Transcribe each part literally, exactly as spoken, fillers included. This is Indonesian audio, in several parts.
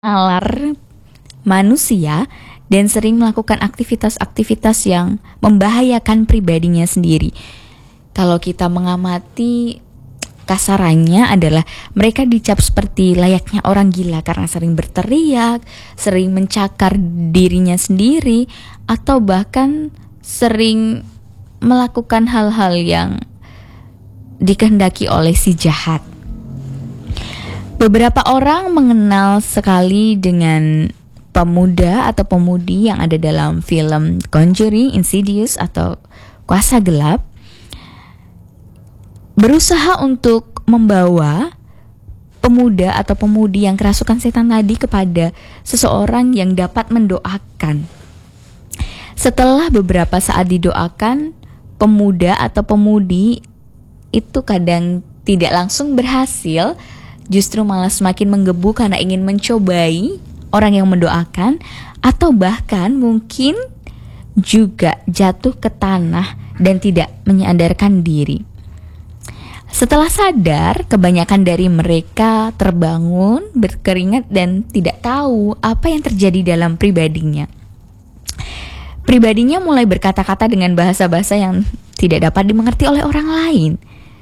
nalar manusia dan sering melakukan aktivitas-aktivitas yang membahayakan pribadinya sendiri. Kalau kita mengamati, kasarannya adalah mereka dicap seperti layaknya orang gila karena sering berteriak, sering mencakar dirinya sendiri, atau bahkan sering melakukan hal-hal yang dikehendaki oleh si jahat. Beberapa orang mengenal sekali dengan pemuda atau pemudi yang ada dalam film Conjuring, Insidious atau Kuasa Gelap, berusaha untuk membawa pemuda atau pemudi yang kerasukan setan tadi kepada seseorang yang dapat mendoakan. Setelah beberapa saat didoakan, pemuda atau pemudi itu kadang tidak langsung berhasil, justru malah semakin menggebu karena ingin mencobai orang yang mendoakan, atau bahkan mungkin juga jatuh ke tanah dan tidak menyadarkan diri. Setelah sadar, kebanyakan dari mereka terbangun, berkeringat dan tidak tahu apa yang terjadi dalam pribadinya. Pribadinya mulai berkata-kata dengan bahasa-bahasa yang tidak dapat dimengerti oleh orang lain.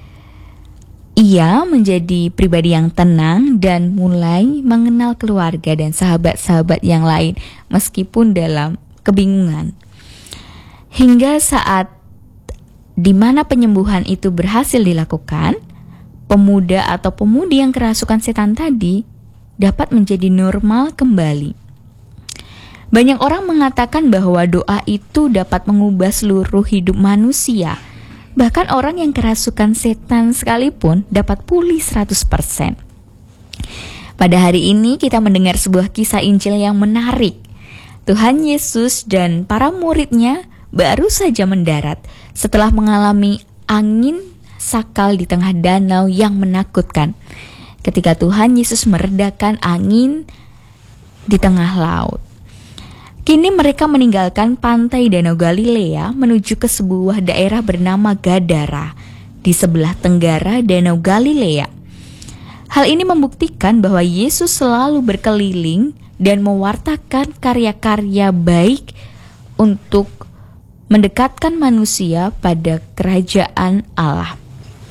Ia menjadi pribadi yang tenang dan mulai mengenal keluarga dan sahabat-sahabat yang lain meskipun dalam kebingungan. Hingga saat di mana penyembuhan itu berhasil dilakukan, pemuda atau pemudi yang kerasukan setan tadi dapat menjadi normal kembali. Banyak orang mengatakan bahwa doa itu dapat mengubah seluruh hidup manusia. Bahkan orang yang kerasukan setan sekalipun dapat pulih seratus persen. Pada hari ini kita mendengar sebuah kisah Injil yang menarik. Tuhan Yesus dan para muridnya baru saja mendarat setelah mengalami angin sakal di tengah danau yang menakutkan. Ketika Tuhan Yesus meredakan angin di tengah laut. Kini mereka meninggalkan pantai Danau Galilea menuju ke sebuah daerah bernama Gadara di sebelah tenggara Danau Galilea. Hal ini membuktikan bahwa Yesus selalu berkeliling dan mewartakan karya-karya baik untuk mendekatkan manusia pada kerajaan Allah.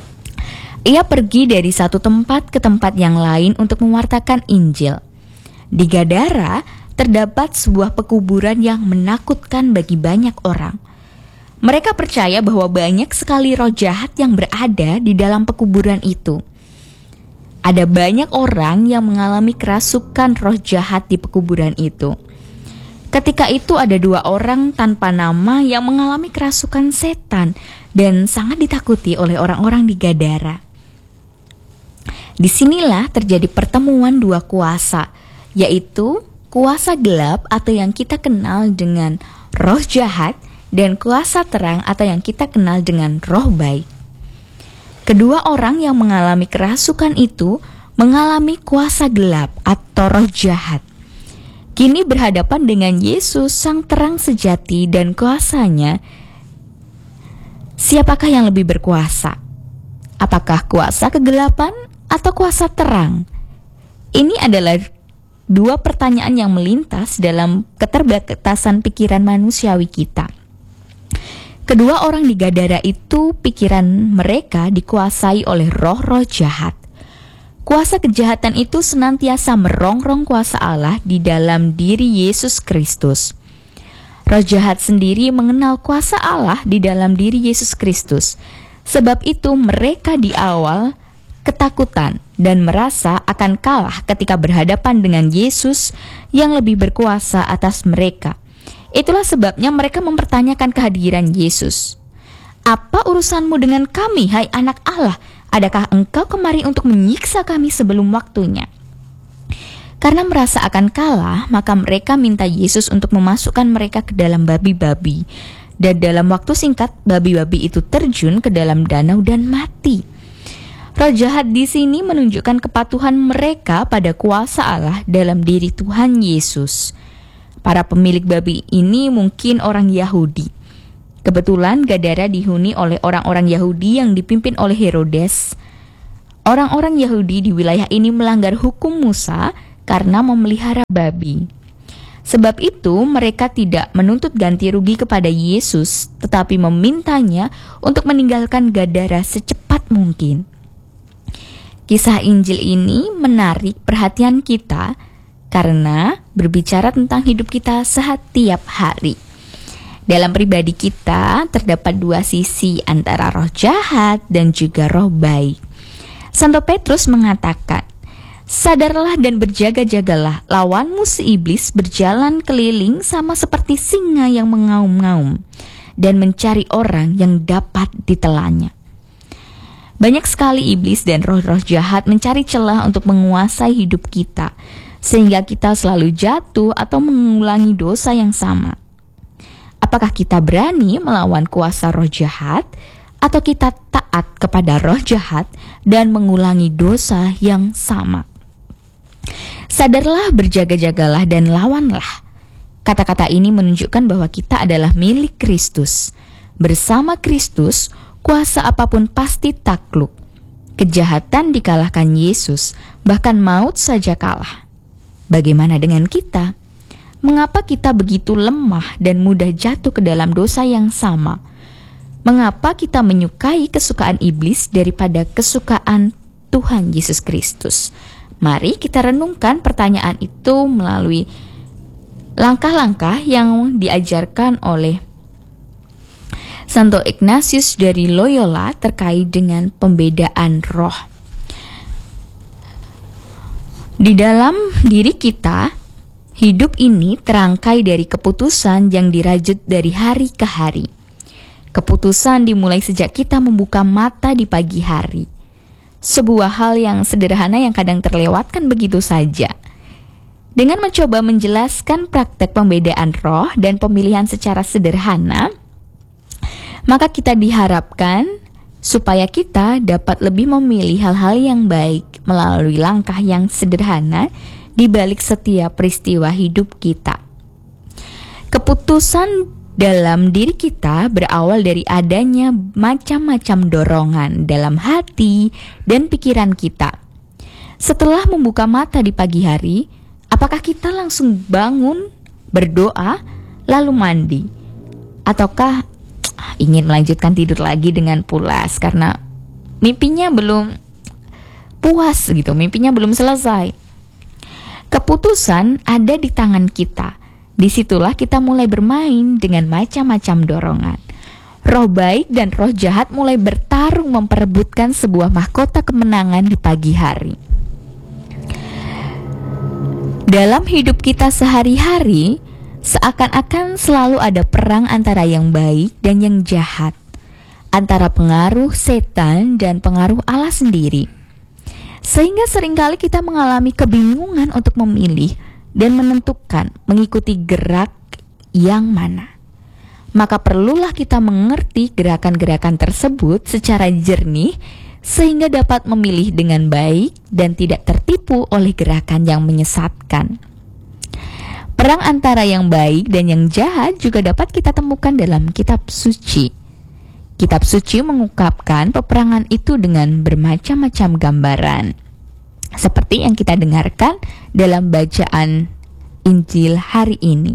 Ia pergi dari satu tempat ke tempat yang lain untuk mewartakan Injil. Di Gadara terdapat sebuah pekuburan yang menakutkan bagi banyak orang. Mereka percaya bahwa banyak sekali roh jahat yang berada di dalam pekuburan itu. Ada banyak orang yang mengalami kerasukan roh jahat di pekuburan itu. Ketika itu ada dua orang tanpa nama yang mengalami kerasukan setan dan sangat ditakuti oleh orang-orang di Gadara. Disinilah terjadi pertemuan dua kuasa, yaitu kuasa gelap atau yang kita kenal dengan roh jahat dan kuasa terang atau yang kita kenal dengan roh baik. Kedua orang yang mengalami kerasukan itu mengalami kuasa gelap atau roh jahat. Kini berhadapan dengan Yesus sang terang sejati dan kuasanya. Siapakah yang lebih berkuasa? Apakah kuasa kegelapan atau kuasa terang? Ini adalah dua pertanyaan yang melintas dalam keterbatasan pikiran manusiawi kita. Kedua orang di Gadara itu pikiran mereka dikuasai oleh roh-roh jahat. Kuasa kejahatan itu senantiasa merongrong kuasa Allah di dalam diri Yesus Kristus. Roh jahat sendiri mengenal kuasa Allah di dalam diri Yesus Kristus. Sebab itu mereka di awal ketakutan dan merasa akan kalah ketika berhadapan dengan Yesus yang lebih berkuasa atas mereka. Itulah sebabnya mereka mempertanyakan kehadiran Yesus. Apa urusanmu dengan kami, hai anak Allah? Adakah engkau kemari untuk menyiksa kami sebelum waktunya? Karena merasa akan kalah, maka mereka minta Yesus untuk memasukkan mereka ke dalam babi-babi. Dan dalam waktu singkat, babi-babi itu terjun ke dalam danau dan mati. Roh jahat di sini menunjukkan kepatuhan mereka pada kuasa Allah dalam diri Tuhan Yesus. Para pemilik babi ini mungkin orang Yahudi. Kebetulan Gadara dihuni oleh orang-orang Yahudi yang dipimpin oleh Herodes. Orang-orang Yahudi di wilayah ini melanggar hukum Musa karena memelihara babi. Sebab itu mereka tidak menuntut ganti rugi kepada Yesus, tetapi memintanya untuk meninggalkan Gadara secepat mungkin. Kisah Injil ini menarik perhatian kita karena berbicara tentang hidup kita setiap hari. Dalam pribadi kita terdapat dua sisi antara roh jahat dan juga roh baik. Santo Petrus mengatakan, "Sadarlah dan berjaga-jagalah, lawanmu si iblis berjalan keliling sama seperti singa yang mengaum-ngaum dan mencari orang yang dapat ditelannya." Banyak sekali iblis dan roh-roh jahat mencari celah untuk menguasai hidup kita, sehingga kita selalu jatuh atau mengulangi dosa yang sama. Apakah kita berani melawan kuasa roh jahat, atau kita taat kepada roh jahat dan mengulangi dosa yang sama? Sadarlah, berjaga-jagalah, dan lawanlah. Kata-kata ini menunjukkan bahwa kita adalah milik Kristus. Bersama Kristus, kuasa apapun pasti takluk. Kejahatan dikalahkan Yesus, bahkan maut saja kalah. Bagaimana dengan kita? Mengapa kita begitu lemah dan mudah jatuh ke dalam dosa yang sama? Mengapa kita menyukai kesukaan iblis daripada kesukaan Tuhan Yesus Kristus? Mari kita renungkan pertanyaan itu melalui langkah-langkah yang diajarkan oleh Santo Ignatius dari Loyola terkait dengan pembedaan roh. Di dalam diri kita, hidup ini terangkai dari keputusan yang dirajut dari hari ke hari. Keputusan dimulai sejak kita membuka mata di pagi hari. Sebuah hal yang sederhana yang kadang terlewatkan begitu saja. Dengan mencoba menjelaskan praktek pembedaan roh dan pemilihan secara sederhana, maka kita diharapkan supaya kita dapat lebih memilih hal-hal yang baik melalui langkah yang sederhana di balik setiap peristiwa hidup kita. Keputusan dalam diri kita berawal dari adanya macam-macam dorongan dalam hati dan pikiran kita. Setelah membuka mata di pagi hari, apakah kita langsung bangun, berdoa, lalu mandi? Ataukah ingin melanjutkan tidur lagi dengan pulas karena mimpinya belum puas gitu, mimpinya belum selesai? Keputusan ada di tangan kita. Disitulah kita mulai bermain dengan macam-macam dorongan. Roh baik dan roh jahat mulai bertarung memperebutkan sebuah mahkota kemenangan di pagi hari. Dalam hidup kita sehari-hari, seakan-akan selalu ada perang antara yang baik dan yang jahat, antara pengaruh setan dan pengaruh Allah sendiri. Sehingga seringkali kita mengalami kebingungan untuk memilih dan menentukan mengikuti gerak yang mana. Maka perlulah kita mengerti gerakan-gerakan tersebut secara jernih sehingga dapat memilih dengan baik dan tidak tertipu oleh gerakan yang menyesatkan. Perang antara yang baik dan yang jahat juga dapat kita temukan dalam kitab suci. Kitab suci mengungkapkan peperangan itu dengan bermacam-macam gambaran, seperti yang kita dengarkan dalam bacaan Injil hari ini.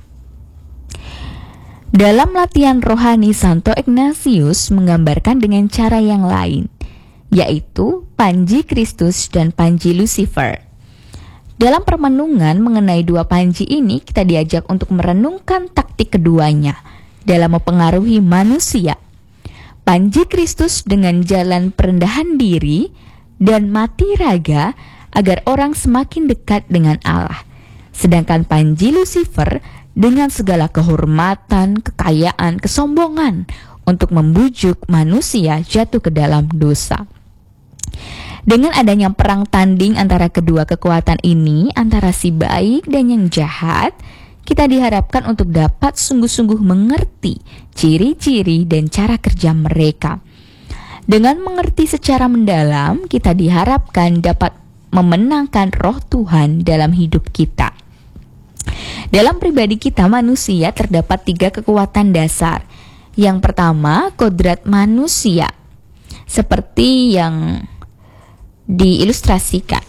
Dalam latihan rohani, Santo Ignatius menggambarkan dengan cara yang lain, yaitu panji Kristus dan panji Lucifer. Dalam permenungan mengenai dua panji ini, kita diajak untuk merenungkan taktik keduanya dalam mempengaruhi manusia. Panji Kristus dengan jalan perendahan diri dan mati raga agar orang semakin dekat dengan Allah. Sedangkan panji Lucifer dengan segala kehormatan, kekayaan, kesombongan untuk membujuk manusia jatuh ke dalam dosa. Dengan adanya perang tanding antara kedua kekuatan ini, antara si baik dan yang jahat, kita diharapkan untuk dapat sungguh-sungguh mengerti ciri-ciri dan cara kerja mereka. Dengan mengerti secara mendalam, kita diharapkan dapat memenangkan roh Tuhan dalam hidup kita. Dalam pribadi kita manusia terdapat tiga kekuatan dasar. Yang pertama, kodrat manusia, seperti yang diilustrasikan.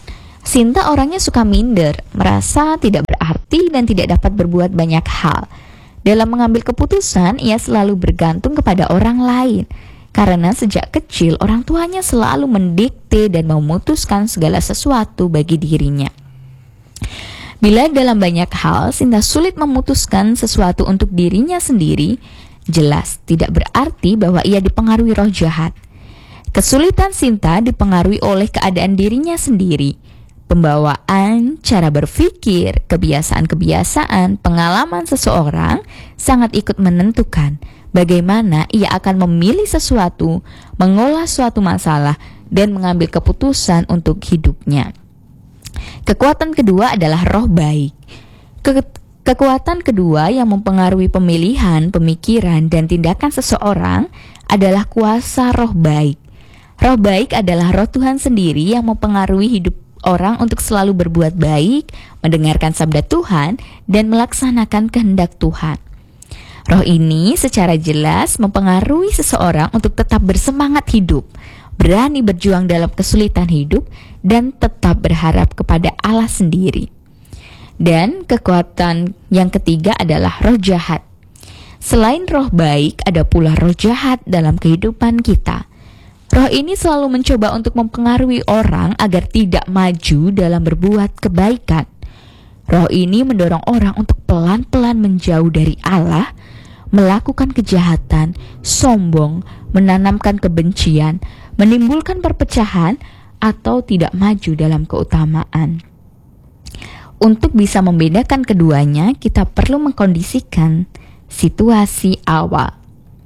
Sinta orangnya suka minder, merasa tidak berarti dan tidak dapat berbuat banyak hal. Dalam mengambil keputusan, ia selalu bergantung kepada orang lain. Karena sejak kecil, orang tuanya selalu mendikte dan memutuskan segala sesuatu bagi dirinya. Bila dalam banyak hal, Sinta sulit memutuskan sesuatu untuk dirinya sendiri, jelas tidak berarti bahwa ia dipengaruhi roh jahat. Kesulitan Sinta dipengaruhi oleh keadaan dirinya sendiri. Pembawaan, cara berpikir, kebiasaan-kebiasaan, pengalaman seseorang sangat ikut menentukan bagaimana ia akan memilih sesuatu, mengolah suatu masalah, dan mengambil keputusan untuk hidupnya. Kekuatan kedua adalah roh baik. Ke- kekuatan kedua yang mempengaruhi pemilihan, pemikiran, dan tindakan seseorang adalah kuasa roh baik. Roh baik adalah roh Tuhan sendiri yang mempengaruhi hidup orang untuk selalu berbuat baik, mendengarkan sabda Tuhan, dan melaksanakan kehendak Tuhan. Roh ini secara jelas mempengaruhi seseorang untuk tetap bersemangat hidup, berani berjuang dalam kesulitan hidup, dan tetap berharap kepada Allah sendiri. Dan kekuatan yang ketiga adalah roh jahat. Selain roh baik, ada pula roh jahat dalam kehidupan kita. Roh ini selalu mencoba untuk mempengaruhi orang agar tidak maju dalam berbuat kebaikan. Roh ini mendorong orang untuk pelan-pelan menjauh dari Allah, melakukan kejahatan, sombong, menanamkan kebencian, menimbulkan perpecahan, atau tidak maju dalam keutamaan. Untuk bisa membedakan keduanya, kita perlu mengkondisikan situasi awal.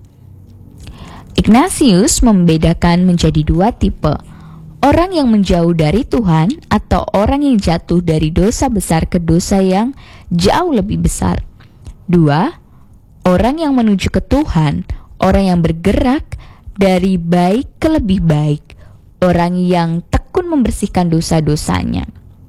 Ignatius membedakan menjadi dua tipe, orang yang menjauh dari Tuhan atau orang yang jatuh dari dosa besar ke dosa yang jauh lebih besar. Dua, orang yang menuju ke Tuhan, orang yang bergerak dari baik ke lebih baik, orang yang tekun membersihkan dosa-dosanya.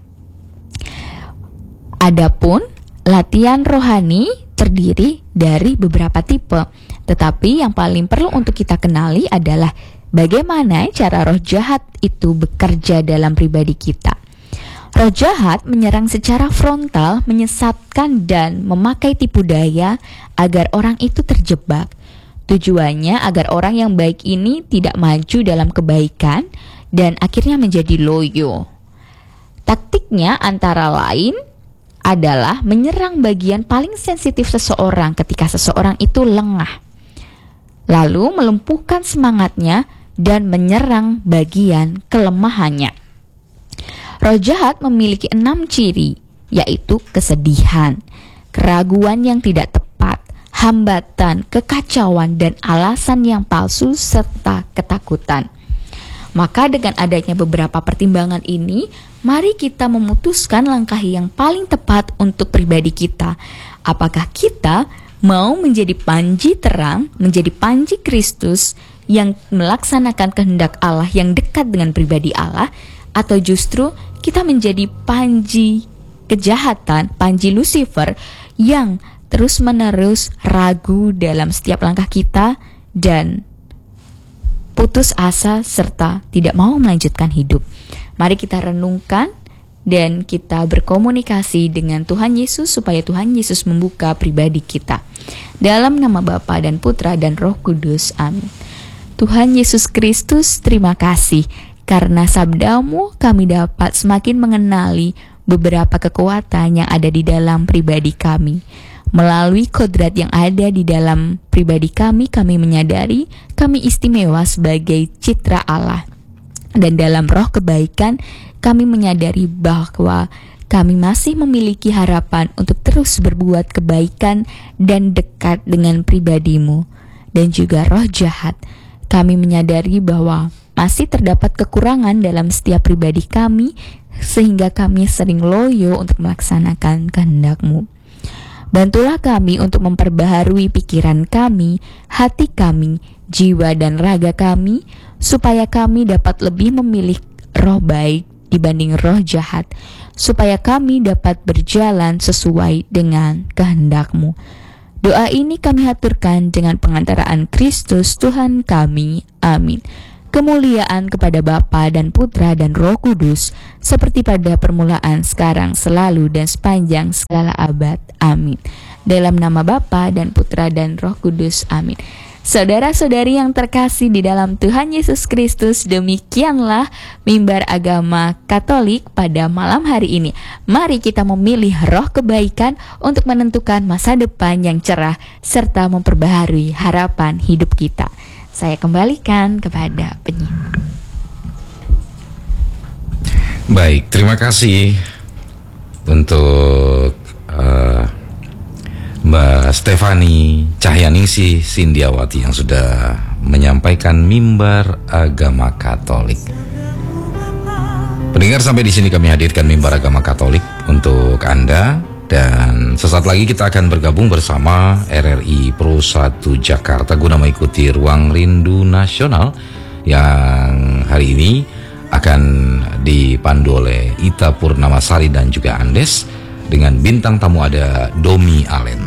Adapun latihan rohani terdiri dari beberapa tipe, tetapi yang paling perlu untuk kita kenali adalah bagaimana cara roh jahat itu bekerja dalam pribadi kita. Roh jahat menyerang secara frontal, menyesatkan dan memakai tipu daya agar orang itu terjebak. Tujuannya agar orang yang baik ini tidak maju dalam kebaikan dan akhirnya menjadi loyo. Taktiknya antara lain adalah menyerang bagian paling sensitif seseorang ketika seseorang itu lengah, lalu melumpuhkan semangatnya dan menyerang bagian kelemahannya. Roh jahat memiliki enam ciri, yaitu kesedihan, keraguan yang tidak tepat, hambatan, kekacauan, dan alasan yang palsu serta ketakutan. Maka dengan adanya beberapa pertimbangan ini, mari kita memutuskan langkah yang paling tepat untuk pribadi kita. Apakah kita mau menjadi panji terang, menjadi panji Kristus yang melaksanakan kehendak Allah yang dekat dengan pribadi Allah, atau justru kita menjadi panji kejahatan, panji Lucifer yang terus-menerus ragu dalam setiap langkah kita dan putus asa serta tidak mau melanjutkan hidup. Mari kita renungkan dan kita berkomunikasi dengan Tuhan Yesus supaya Tuhan Yesus membuka pribadi kita. Dalam nama Bapa dan Putra dan Roh Kudus. Amin. Tuhan Yesus Kristus, terima kasih karena sabda-Mu kami dapat semakin mengenali beberapa kekuatan yang ada di dalam pribadi kami. Melalui kodrat yang ada di dalam pribadi kami, kami menyadari kami istimewa sebagai citra Allah. Dan dalam roh kebaikan, kami menyadari bahwa kami masih memiliki harapan untuk terus berbuat kebaikan dan dekat dengan pribadi-Mu. Dan juga roh jahat, kami menyadari bahwa masih terdapat kekurangan dalam setiap pribadi kami, sehingga kami sering loyo untuk melaksanakan kehendak-Mu. Bantulah kami untuk memperbaharui pikiran kami, hati kami, jiwa dan raga kami, supaya kami dapat lebih memilih roh baik dibanding roh jahat, supaya kami dapat berjalan sesuai dengan kehendak-Mu. Doa ini kami haturkan dengan pengantaraan Kristus Tuhan kami. Amin. kemuliaan kepada Bapa dan Putra dan Roh Kudus, seperti pada permulaan, sekarang, selalu, dan sepanjang segala abad. Amin. Dalam nama Bapa dan Putra dan Roh Kudus. Amin. Saudara-saudari yang terkasih di dalam Tuhan Yesus Kristus, demikianlah Mimbar Agama Katolik pada malam hari ini. Mari kita memilih roh kebaikan untuk menentukan masa depan yang cerah serta memperbaharui harapan hidup kita. Saya kembalikan kepada penyiar. Baik, terima kasih untuk uh, Mbak Stefani Cahyaningsih Sindiawati yang sudah menyampaikan Mimbar Agama Katolik. Pendengar, sampai di sini kami hadirkan Mimbar Agama Katolik untuk Anda, dan sesaat lagi kita akan bergabung bersama R R I Pro satu Jakarta guna mengikuti Ruang Rindu Nasional yang hari ini akan dipandu oleh Ita Purnamasari dan juga Andes. Dengan bintang tamu ada Domi Alen.